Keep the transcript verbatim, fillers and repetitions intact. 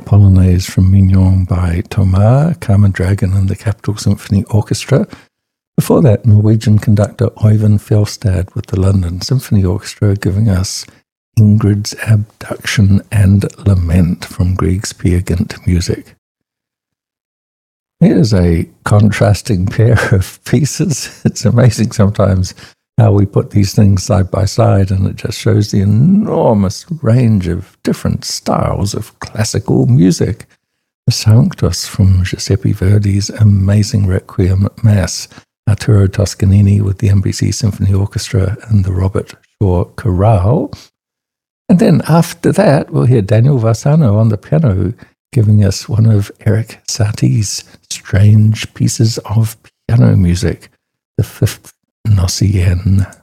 Polonaise from Mignon by Thomas, Carmen Dragon and the Capital Symphony Orchestra. Before that, Norwegian conductor Øyvind Fjellstad with the London Symphony Orchestra giving us Ingrid's Abduction and Lament from Grieg's Peer Gynt music. Here's a contrasting pair of pieces. It's amazing sometimes how we put these things side by side, and it just shows the enormous range of different styles of classical music. The Sanctus from Giuseppe Verdi's amazing Requiem at Mass, Arturo Toscanini with the N B C Symphony Orchestra and the Robert Shaw Chorale. And then after that, we'll hear Daniel Varsano on the piano giving us one of Eric Satie's strange pieces of piano music, the Fifth Nocien.